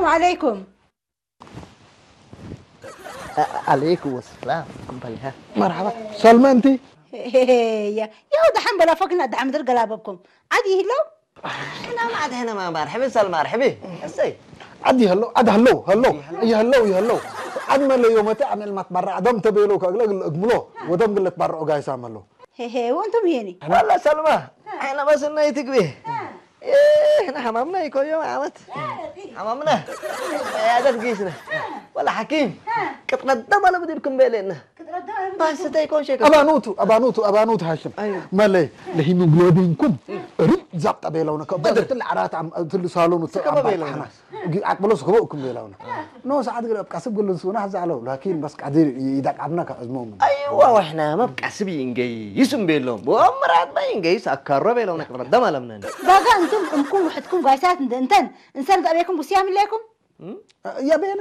عليكم. عليكم السلام. مرحبا سلمى انت يا ده حنبلا فوقنا ده عم درقلا بابكم عادي هلو. انا ما عاد هنا ما مرحبا سلمى مرحبا اسي عدي هلو عد هلو هلو يا هلو يا هلو عد ما اللي يوم تعمل ما تبرع دم تبيلو كاغلق اجملو ودم قلت برعو جايس عملو وانتم هيني والله سلمى انا بس نيتك به ايه احنا حمامنا يكون يوم عمت حمامنا يا ده تقيسنا ولا حكيم كتقدم ولا بديكم بيلنا بس تيكون شيء ابانوتو هاشم ما لي لهي مغلودينكم ريت زبط بيلونا كبدر تل عرات عم تل صالون بيلونا عقبلوس كبوكم بيلونا نو ساعات قلب كسب قلن سونا زعلوا لكن بس قاعدين يدق عبناك ازمهم ايوه واحنا ما بكسب ينجي يسم بيلهم وامرات ما ينجي سكر بيلونا كتقدم ولا منن بقى انتم امكم وحدكم قايسات انتن انسان ابيكم بسيام لكم يا بين